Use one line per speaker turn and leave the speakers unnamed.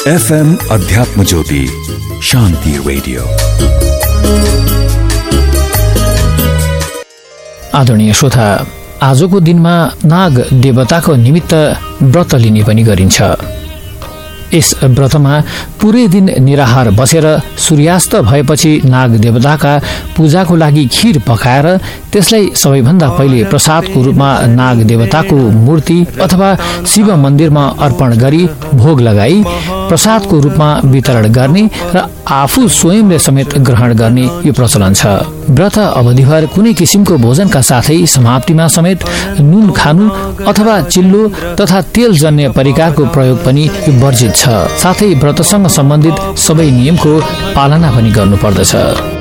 FM अध्यात्म ज्योति शान्ति radio.
आदरणीय श्रोता, आजको दिनमा नाग देवताको निमित्त व्रत लिने पनि गरिन्छ। यस व्रतमा पूरै दिन निराहार बसेर सूर्यास्त भएपछि नाग देवताका पूजाको लागि खीर पकाएर त्यसलाई सबैभन्दा पहिले प्रसादको रूपमा नाग देवताको मूर्ति अथवा शिव मन्दिरमा अर्पण गरी भोग लगाई प्रसादको रूपमा वितरण गर्ने र आफू स्वयंले समेत ग्रहण गर्ने यो प्रचलन छ। व्रत अवधिभर कुनै किसिमको भोजनका साथै समाप्तिमा समेत नुन खानु अथवा चिल्लो तथा तेल जन्य परिकारको प्रयोग पनि वर्जित छ। साथै व्रतसँग सम्बन्धित सबै नियमको पालना पनि गर्नुपर्दछ।